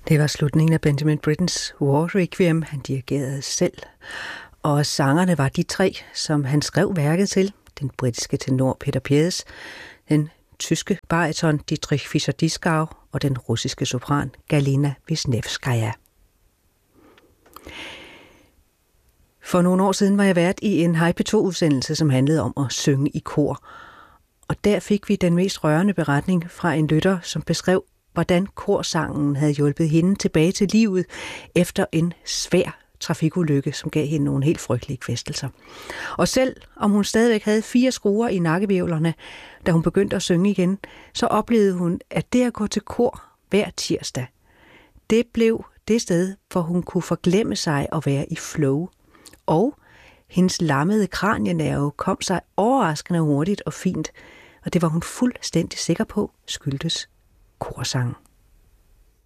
Det var slutningen af Benjamin Brittens War Requiem. Han dirigerede selv. Og sangerne var de tre, som han skrev værket til. Den britiske tenor Peter Piez, den tyske bariton Dietrich Fischer-Dieskau og den russiske sopran Galina Wisniewskaja. For nogle år siden var jeg vært i en Hej P2-udsendelse, som handlede om at synge i kor. Og der fik vi den mest rørende beretning fra en lytter, som beskrev, hvordan korsangen havde hjulpet hende tilbage til livet efter en svær trafikulykke, som gav hende nogle helt frygtelige kvæstelser. Og selv om hun stadigvæk havde 4 skruer i nakkehvirvlerne, da hun begyndte at synge igen, så oplevede hun, at det at gå til kor hver tirsdag, det blev det sted, hvor hun kunne forglemme sig og være i flow. Og hendes lammede kranienerve kom sig overraskende hurtigt og fint, og det var hun fuldstændig sikker på skyldtes korsang.